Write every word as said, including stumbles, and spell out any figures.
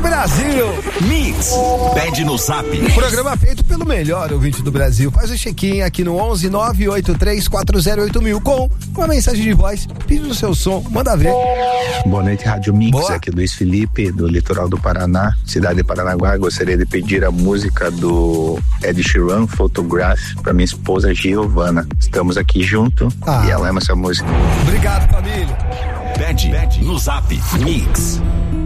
Brasil. Mix. Pede no Zap. Programa feito pelo melhor ouvinte do Brasil. Faz o check-in aqui no onze nove oito três quatro zero oito mil com uma mensagem de voz. Pede o seu som, manda ver. Boa noite, Rádio Mix. Boa. Aqui Luiz Felipe, do litoral do Paraná, cidade de Paranaguá. Gostaria de pedir a música do Ed Sheeran, Photograph, para minha esposa Giovana. Estamos aqui junto ah. e ela ama essa música. Obrigado, família. Pede no Zap. Mix.